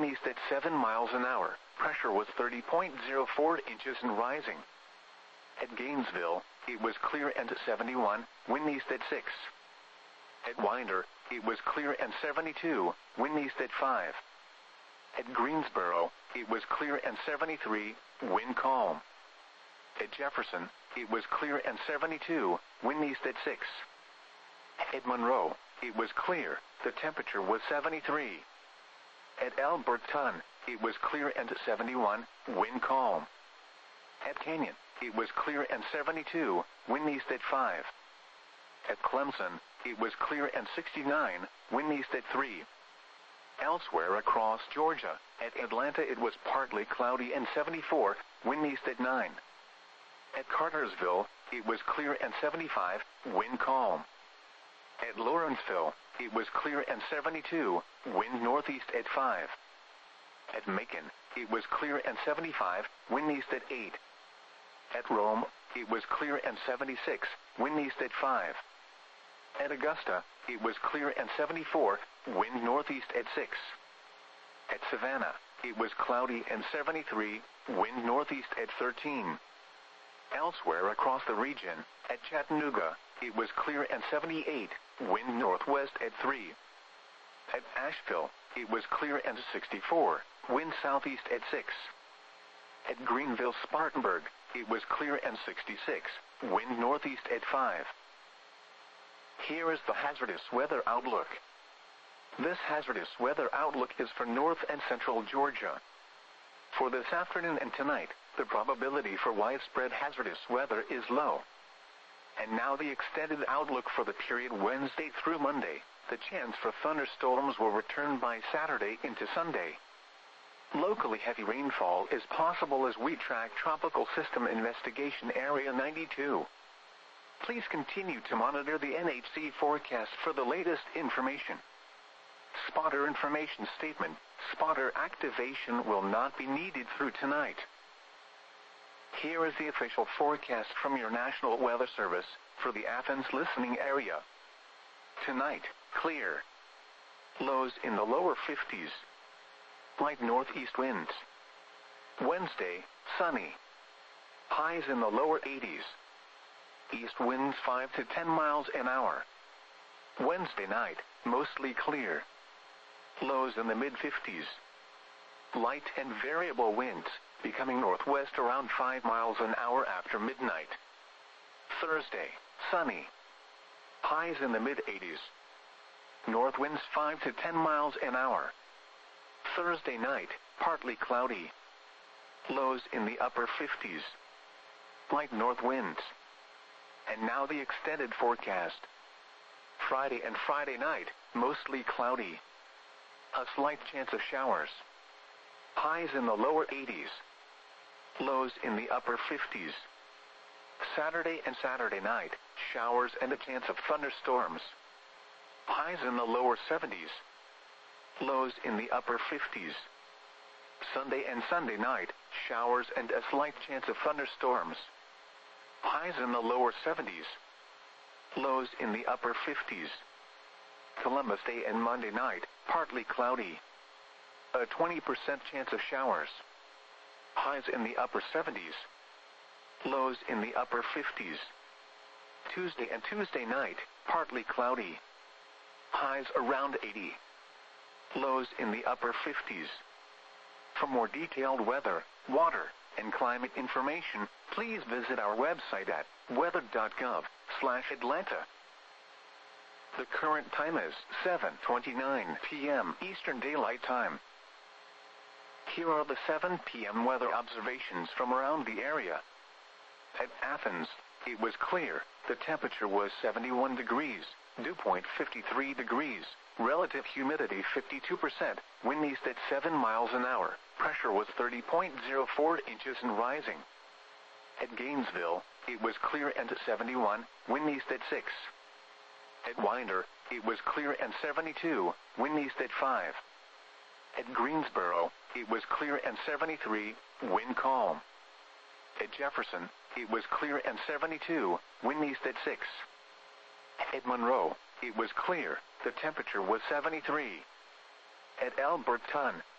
wind east at 7 miles an hour, pressure was 30.04 inches and rising. At Gainesville, it was clear and 71, wind east at 6. At Winder, it was clear and 72, wind east at 5. At Greensboro, it was clear and 73, wind calm. At Jefferson, it was clear and 72, wind east at 6. At Monroe, it was clear, the temperature was 73. At Alberton, it was clear and 71, wind calm. At Canyon, it was clear and 72, wind east at 5. At Clemson, it was clear and 69, wind east at 3. Elsewhere across Georgia, at Atlanta it was partly cloudy and 74, wind east at 9. At Cartersville, it was clear and 75, wind calm. At Lawrenceville, it was clear and 72, wind northeast at 5. At Macon, it was clear and 75, wind east at 8. At Rome, it was clear and 76, wind east at 5. At Augusta, it was clear and 74, wind northeast at 6. At Savannah, it was cloudy and 73, wind northeast at 13. Elsewhere across the region, at Chattanooga, it was clear and 78, wind northwest at 3. At Asheville, it was clear and 64, wind southeast at 6. At Greenville-Spartanburg, it was clear and 66, wind northeast at 5. Here is the hazardous weather outlook. This hazardous weather outlook is for north and central Georgia. For this afternoon and tonight, the probability for widespread hazardous weather is low. And now the extended outlook for the period Wednesday through Monday. The chance for thunderstorms will return by Saturday into Sunday. Locally heavy rainfall is possible as we track Tropical System Investigation Area 92. Please continue to monitor the NHC forecast for the latest information. Spotter information statement: spotter activation will not be needed through tonight. Here is the official forecast from your National Weather Service for the Athens listening area. Tonight, clear. Lows in the lower 50s. Light northeast winds. Wednesday, sunny. Highs in the lower 80s. East winds 5 to 10 miles an hour. Wednesday night, mostly clear. Lows in the mid-50s. Light and variable winds, becoming northwest around 5 miles an hour after midnight. Thursday, sunny. Highs in the mid-80s. North winds 5 to 10 miles an hour. Thursday night, partly cloudy. Lows in the upper 50s. Light north winds. And now the extended forecast. Friday and Friday night, mostly cloudy. A slight chance of showers. Highs in the lower 80s. Lows in the upper 50s. Saturday and Saturday night, showers and a chance of thunderstorms. Highs in the lower 70s. Lows in the upper 50s. Sunday and Sunday night, showers and a slight chance of thunderstorms. Highs in the lower 70s. Lows in the upper 50s. Columbus Day and Monday night, partly cloudy. A 20% chance of showers. Highs in the upper 70s. Lows in the upper 50s. Tuesday and Tuesday night, partly cloudy. Highs around 80. Lows in the upper 50s. For more detailed weather, water, and climate information, please visit our website at weather.gov/Atlanta. The current time is 7:29 p.m. Eastern Daylight Time. Here are the 7 p.m. weather observations from around the area. At Athens, it was clear. The temperature was 71 degrees, dew point 53 degrees, relative humidity 52%, wind east at 7 miles an hour, pressure was 30.04 inches and rising. At Gainesville, it was clear and 71, wind east at 6. At Winder, it was clear and 72, wind east at 5. At Greensboro, it was clear and 73, wind calm. At Jefferson, it was clear and 72, wind east at 6. At Monroe, it was clear, the temperature was 73. At Alberton,